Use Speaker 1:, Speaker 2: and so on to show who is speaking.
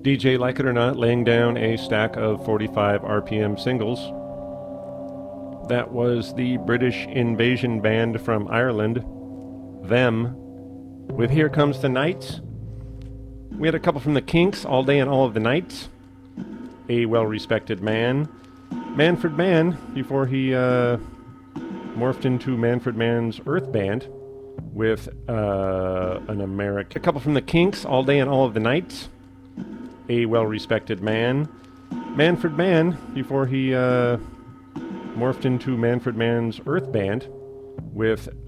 Speaker 1: DJ Like It or Not laying down a stack of 45 RPM singles. That was the British Invasion Band from Ireland, Them, with Here Comes the Night. We had a couple from the Kinks, All Day and All of the Night, A Well-Respected Man, Manfred Mann, before he morphed into Manfred Mann's Earth Band, with an American. A couple from the Kinks, All Day and All of the Night, A Well-Respected Man, Manfred Mann, before he morphed into Manfred Mann's Earth Band, with